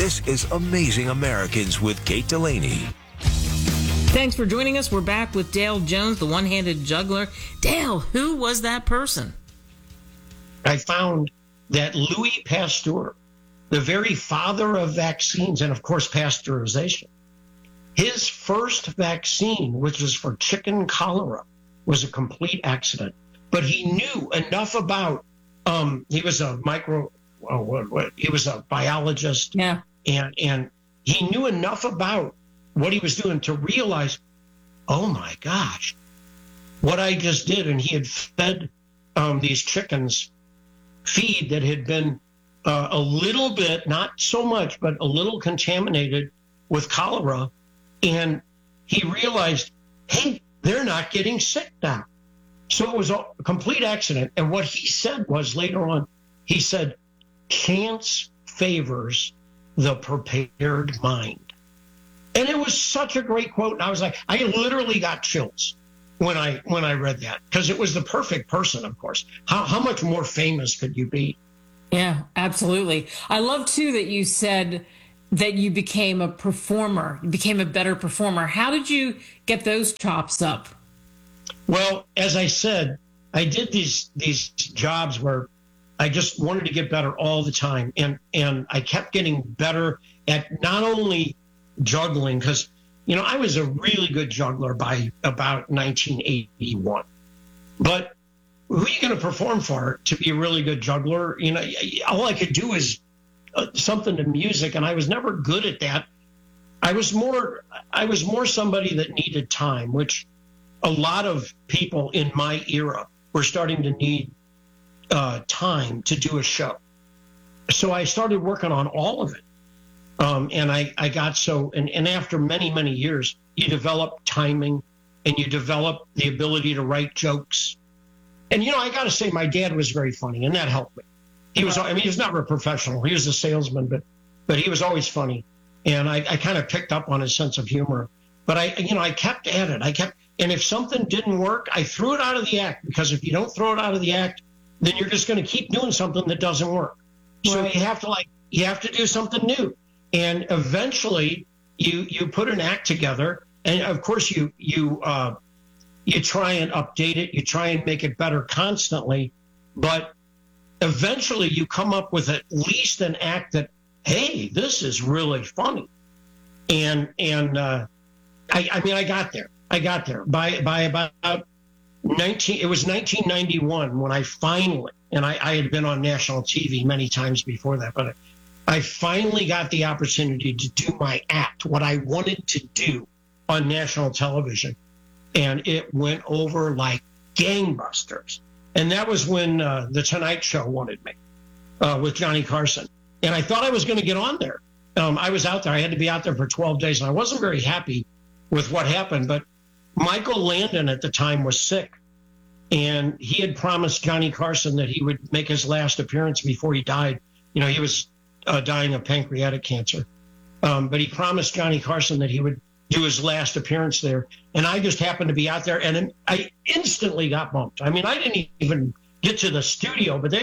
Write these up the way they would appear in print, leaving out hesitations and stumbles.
This is Amazing Americans with Kate Delaney. Thanks for joining us. We're back with Dale Jones, the one-handed juggler. Dale, who was that person? I found that Louis Pasteur, the very father of vaccines and, of course, pasteurization, his first vaccine, which was for chicken cholera, was a complete accident. But he knew enough about, he was a he was a biologist. Yeah. And he knew enough about what he was doing to realize, oh my gosh, what I just did. And he had fed these chickens feed that had been a little bit, not so much, but a little contaminated with cholera. And he realized, hey, they're not getting sick now. So it was a complete accident. And what he said was later on, he said, chance favors the prepared mind. And it was such a great quote. And I was like, I literally got chills when I read that, because it was the perfect person, of course. How much more famous could you be? Yeah, absolutely. I love, too, that you said that you became a performer, you became a better performer. How did you get those chops up? Well, as I said, I did these jobs where I just wanted to get better all the time. And I kept getting better at not only juggling, because, you know, I was a really good juggler by about 1981. But who are you going to perform for to be a really good juggler? You know, all I could do is something to music, and I was never good at that. I was more somebody that needed time, which a lot of people in my era were starting to need time to do a show. So I started working on all of it. And I got and after many, many years, you develop timing and you develop the ability to write jokes. And, you know, I got to say, my dad was very funny, and that helped me. He was never a professional. He was a salesman, but he was always funny. And I kind of picked up on his sense of humor. But I kept at it. And if something didn't work, I threw it out of the act, because if you don't throw it out of the act, then you're just going to keep doing something that doesn't work. So you have to do something new. And eventually you put an act together, and of course you try and update it, you try and make it better constantly, but eventually you come up with at least an act that, hey, this is really funny. And I got there. By about 1991 when I finally, and I had been on national TV many times before that, but I finally got the opportunity to do my act, what I wanted to do on national television. And it went over like gangbusters. And that was when The Tonight Show wanted me with Johnny Carson. And I thought I was going to get on there. I was out there. I had to be out there for 12 days. And I wasn't very happy with what happened. But Michael Landon at the time was sick. And he had promised Johnny Carson that he would make his last appearance before he died. You know, he was dying of pancreatic cancer. But he promised Johnny Carson that he would do his last appearance there. And I just happened to be out there, and I instantly got bumped. I mean, I didn't even get to the studio, but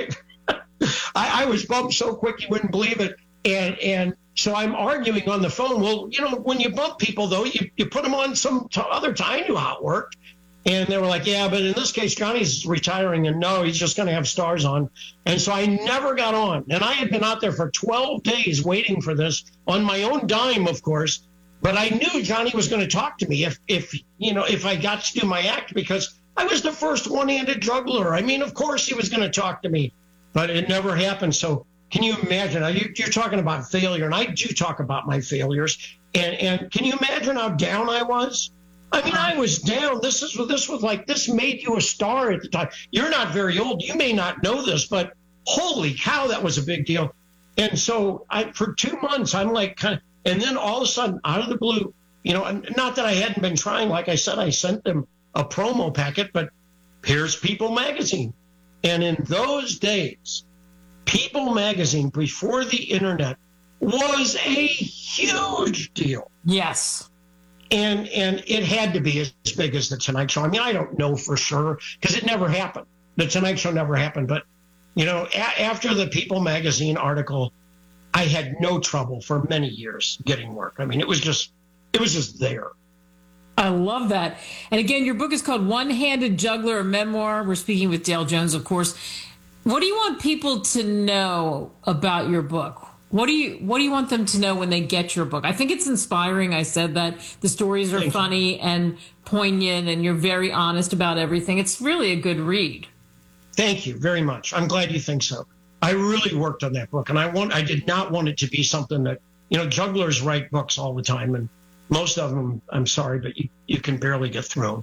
I was bumped so quick you wouldn't believe it. And so I'm arguing on the phone. Well, you know, when you bump people, though, you put them on some other time. I knew how it worked. And they were like, yeah, but in this case, Johnny's retiring, and no, he's just going to have stars on. And so I never got on. And I had been out there for 12 days waiting for this on my own dime, of course. But I knew Johnny was going to talk to me if I got to do my act, because I was the first one-handed juggler. I mean, of course he was going to talk to me, but it never happened. So can you imagine? You're talking about failure, and I do talk about my failures. And can you imagine how down I was? I mean, I was down. This was like, this made you a star at the time. You're not very old. You may not know this, but holy cow, that was a big deal. And so for 2 months, I'm like and then all of a sudden, out of the blue, you know, and not that I hadn't been trying. Like I said, I sent them a promo packet, but here's People Magazine. And in those days, People Magazine, before the internet, was a huge deal. Yes. And it had to be as big as The Tonight Show. I mean, I don't know for sure, because it never happened. The Tonight Show never happened. But, you know, after the People Magazine article, I had no trouble for many years getting work. I mean, it was just there. I love that. And again, your book is called One-Handed Juggler, a memoir. We're speaking with Dale Jones, of course. What do you want people to know about your book? What do you want them to know when they get your book? I think it's inspiring. I said that the stories are funny and poignant, and you're very honest about everything. It's really a good read. Thank you very much. I'm glad you think so. I really worked on that book, and I did not want it to be something that, jugglers write books all the time, and most of them, I'm sorry, but you can barely get through.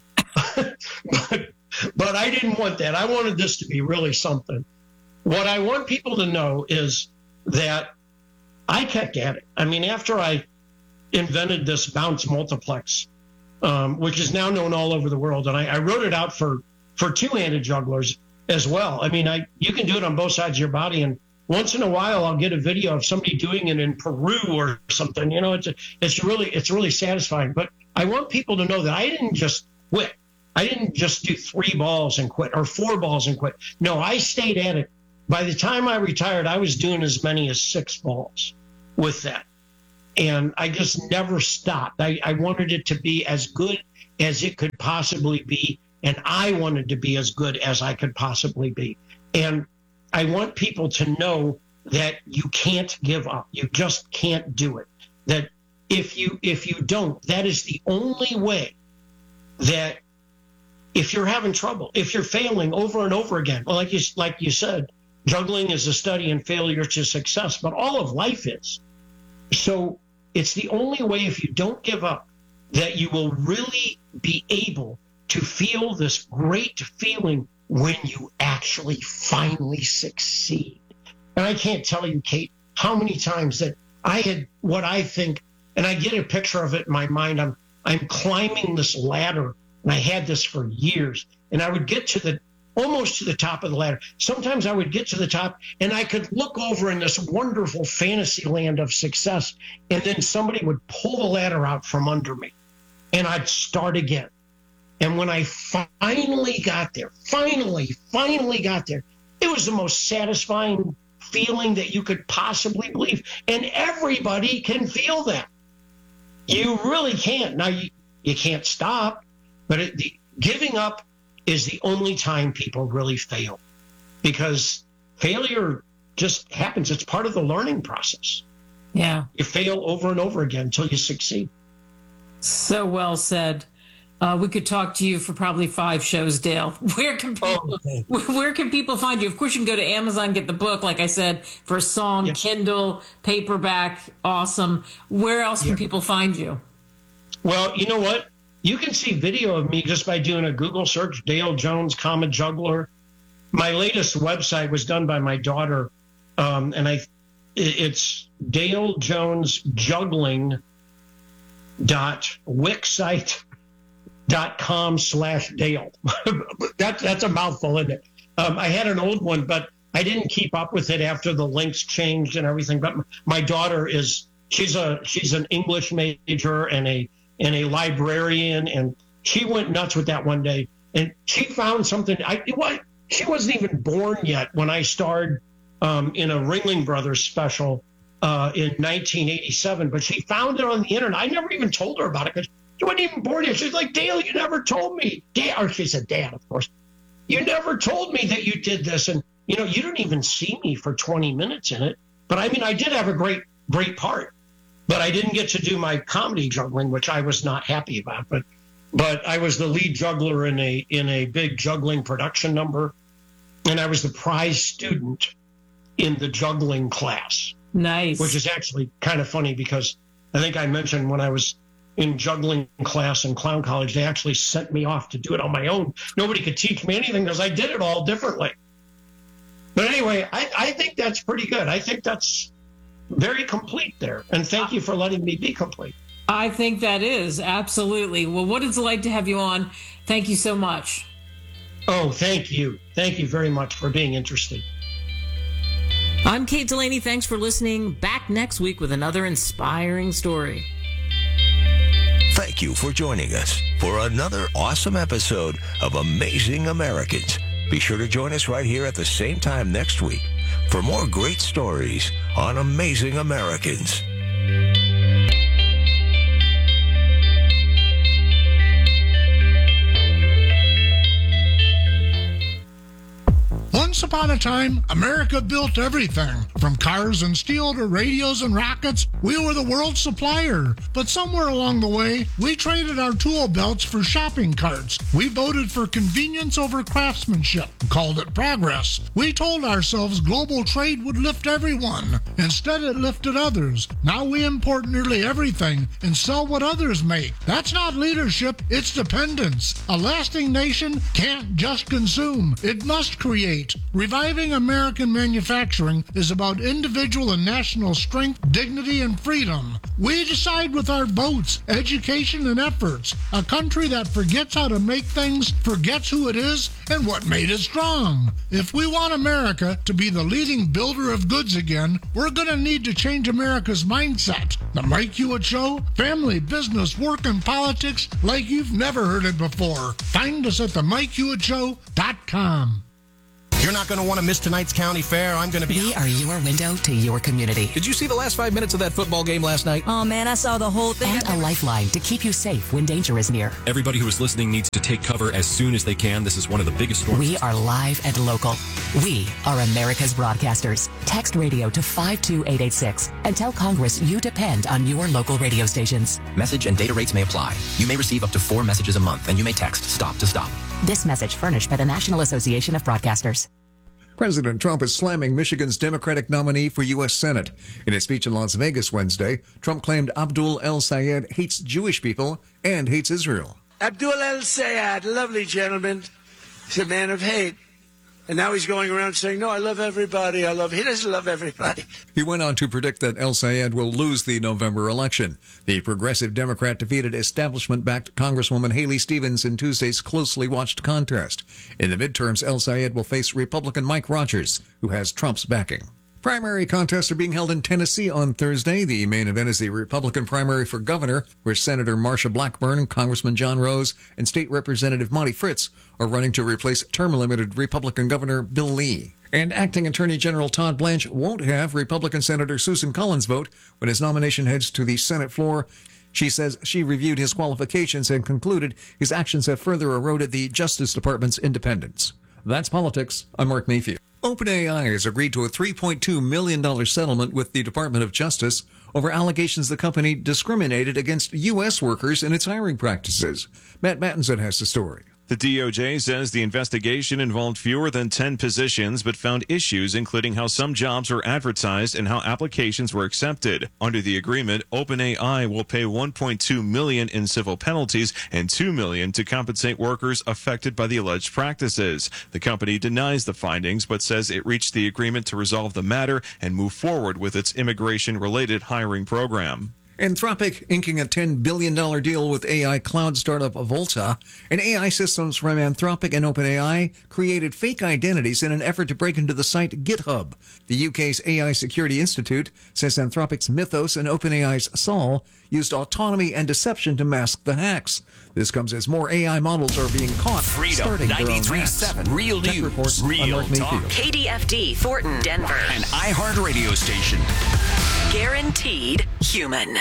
But I didn't want that. I wanted this to be really something. What I want people to know is that I kept at it. I mean, after I invented this bounce multiplex, which is now known all over the world, and I wrote it out for two-handed jugglers as well. I mean, you can do it on both sides of your body, and once in a while I'll get a video of somebody doing it in Peru or something. It's really satisfying. But I want people to know that I didn't just quit. I didn't just do 3 balls and quit or 4 balls and quit. No, I stayed at it. By the time I retired, I was doing as many as 6 balls with that. And I just never stopped. I wanted it to be as good as it could possibly be. And I wanted to be as good as I could possibly be. And I want people to know that you can't give up. You just can't do it. That if you don't, that is the only way that if you're having trouble, if you're failing over and over again, well, like you said, juggling is a study in failure to success, but all of life is. So it's the only way, if you don't give up, that you will really be able to feel this great feeling when you actually finally succeed. And I can't tell you, Kate, how many times that I had what I think, and I get a picture of it in my mind. I'm climbing this ladder, and I had this for years, and I would get almost to the top of the ladder. Sometimes I would get to the top, and I could look over in this wonderful fantasy land of success, and then somebody would pull the ladder out from under me, and I'd start again. And when I finally got there, finally got there, it was the most satisfying feeling that you could possibly believe. And everybody can feel that. You really can't. Now, you can't stop, but giving up is the only time people really fail, because failure just happens. It's part of the learning process. Yeah. You fail over and over again until you succeed. So well said. We could talk to you for probably 5 shows, Dale. Where can people find you? Of course, you can go to Amazon, get the book, like I said, for a song, yeah. Kindle, paperback, awesome. Where else can people find you? Well, you know what? You can see video of me just by doing a Google search, Dale Jones, Juggler. My latest website was done by my daughter, and it's dalejonesjuggling.wixsite.com/Dale. That's a mouthful, isn't it? I had an old one, but I didn't keep up with it after the links changed and everything. But my daughter she's an English major and a librarian, and she went nuts with that one day, and she found something. She wasn't even born yet when I starred in a Ringling Brothers special in 1987, but she found it on the internet. I never even told her about it because she wasn't even born yet. She's like, Dale, you never told me. Or she said, Dad, of course. You never told me that you did this. And, you didn't even see me for 20 minutes in it. But I mean, I did have a great part. But I didn't get to do my comedy juggling, which I was not happy about. But I was the lead juggler in a big juggling production number. And I was the prize student in the juggling class. Nice. Which is actually kind of funny because I think I mentioned when I was in juggling class in clown college, they actually sent me off to do it on my own. Nobody could teach me anything because I did it all differently. But anyway, I think that's pretty good. I think that's very complete there. And thank you for letting me be complete. I think that is. Absolutely. Well, what a delight to have you on. Thank you so much. Oh, thank you. Thank you very much for being interested. I'm Kate Delaney. Thanks for listening. Back next week with another inspiring story. Thank you for joining us for another awesome episode of Amazing Americans. Be sure to join us right here at the same time next week for more great stories on Amazing Americans. Once upon a time, America built everything. From cars and steel to radios and rockets, we were the world's supplier. But somewhere along the way, we traded our tool belts for shopping carts. We voted for convenience over craftsmanship, called it progress. We told ourselves global trade would lift everyone. Instead, it lifted others. Now we import nearly everything and sell what others make. That's not leadership, it's dependence. A lasting nation can't just consume, it must create. Reviving American manufacturing is about individual and national strength, dignity, and freedom. We decide with our votes, education, and efforts. A country that forgets how to make things, forgets who it is, and what made it strong. If we want America to be the leading builder of goods again, we're going to need to change America's mindset. The Mike Hewitt Show, family, business, work, and politics like you've never heard it before. Find us at themikehewittShow.com. You're not going to want to miss tonight's county fair. I'm going to be... We are your window to your community. Did you see the last 5 minutes of that football game last night? Oh, man, I saw the whole thing. And a lifeline to keep you safe when danger is near. Everybody who is listening needs to take cover as soon as they can. This is one of the biggest storms. We are live and local. We are America's broadcasters. Text radio to 52886 and tell Congress you depend on your local radio stations. Message and data rates may apply. You may receive up to 4 messages a month, and you may text STOP to STOP. This message furnished by the National Association of Broadcasters. President Trump is slamming Michigan's Democratic nominee for U.S. Senate. In a speech in Las Vegas Wednesday, Trump claimed Abdul El-Sayed hates Jewish people and hates Israel. Abdul El-Sayed, lovely gentleman, he's a man of hate. And now he's going around saying, no, I love everybody. He doesn't love everybody. He went on to predict that El-Sayed will lose the November election. The progressive Democrat defeated establishment-backed Congresswoman Haley Stevens in Tuesday's closely watched contest. In the midterms, El-Sayed will face Republican Mike Rogers, who has Trump's backing. Primary contests are being held in Tennessee on Thursday. The main event is the Republican primary for governor, where Senator Marsha Blackburn, Congressman John Rose, and State Representative Monty Fritz are running to replace term-limited Republican Governor Bill Lee. And Acting Attorney General Todd Blanche won't have Republican Senator Susan Collins vote when his nomination heads to the Senate floor. She says she reviewed his qualifications and concluded his actions have further eroded the Justice Department's independence. That's politics. I'm Mark Mayfield. OpenAI has agreed to a $3.2 million settlement with the Department of Justice over allegations the company discriminated against U.S. workers in its hiring practices. Matt Mattinson has the story. The DOJ says the investigation involved fewer than 10 positions, but found issues including how some jobs were advertised and how applications were accepted. Under the agreement, OpenAI will pay $1.2 million in civil penalties and $2 million to compensate workers affected by the alleged practices. The company denies the findings, but says it reached the agreement to resolve the matter and move forward with its immigration-related hiring program. Anthropic inking a $10 billion deal with AI cloud startup Volta, and AI systems from Anthropic and OpenAI created fake identities in an effort to break into the site GitHub. The UK's AI Security Institute says Anthropic's Mythos and OpenAI's Sol used autonomy and deception to mask the hacks. This comes as more AI models are being caught starting their own hacks. 93.7 Real Tech News, Report, Real Talk. KDFD, Thornton, Denver. An iHeartRadio station. Guaranteed human.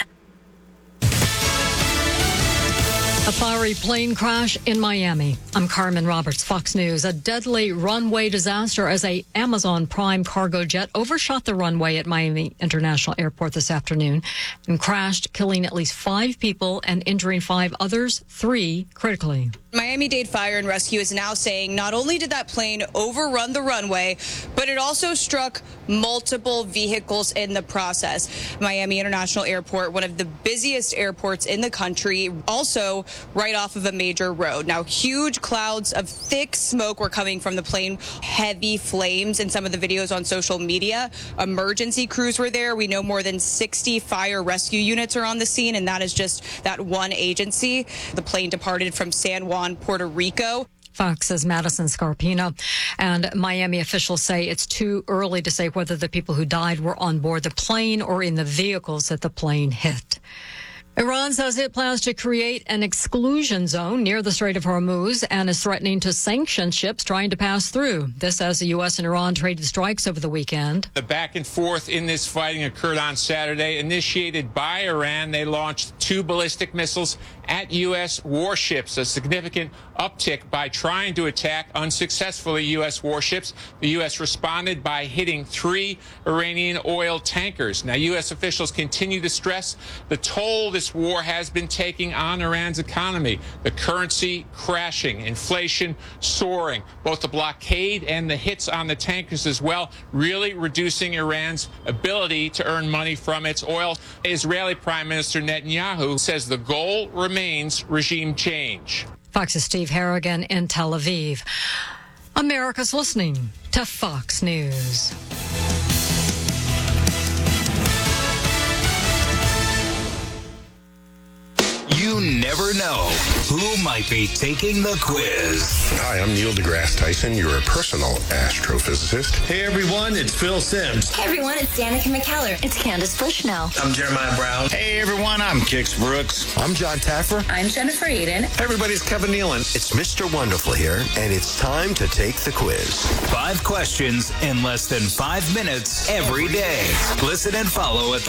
A fiery plane crash in Miami. I'm Carmen Roberts, Fox News. A deadly runway disaster as a Amazon Prime cargo jet overshot the runway at Miami International Airport this afternoon and crashed, killing at least 5 people and injuring 5 others, 3 critically. Miami-Dade Fire and Rescue is now saying not only did that plane overrun the runway, but it also struck multiple vehicles in the process. Miami International Airport, one of the busiest airports in the country, also right off of a major road. Now, huge clouds of thick smoke were coming from the plane, heavy flames in some of the videos on social media. Emergency crews were there. We know more than 60 fire rescue units are on the scene, and that is just that one agency. The plane departed from San Juan, Puerto Rico. Fox's Madison Scarpino. And Miami officials say it's too early to say whether the people who died were on board the plane or in the vehicles that the plane hit. Iran says it plans to create an exclusion zone near the Strait of Hormuz and is threatening to sanction ships trying to pass through. This as the U.S. and Iran traded strikes over the weekend. The back and forth in this fighting occurred on Saturday. Initiated by Iran, they launched 2 ballistic missiles at U.S. warships, a significant uptick by trying to attack unsuccessfully U.S. warships. The U.S. responded by hitting 3 Iranian oil tankers. Now, U.S. officials continue to stress the toll this war has been taking on Iran's economy. The currency crashing, inflation soaring, both the blockade and the hits on the tankers as well, really reducing Iran's ability to earn money from its oil. Israeli Prime Minister Netanyahu says the goal remains regime change. Fox's Steve Harrigan in Tel Aviv. America's listening to Fox News. You never know who might be taking the quiz. Hi, I'm Neil deGrasse Tyson, your personal astrophysicist. Hey everyone, it's Phil Simms. Hey everyone, it's Danica McKellar. It's Candace Bushnell. I'm Jeremiah Brown. Hey everyone, I'm Kix Brooks. I'm John Taffer. I'm Jennifer Eden. Hey everybody, it's Kevin Nealon. It's Mr. Wonderful here, and it's time to take the quiz. 5 questions in less than 5 minutes every day. Listen and follow at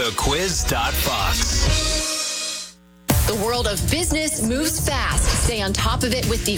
thequiz.fox. The world of business moves fast. Stay on top of it with the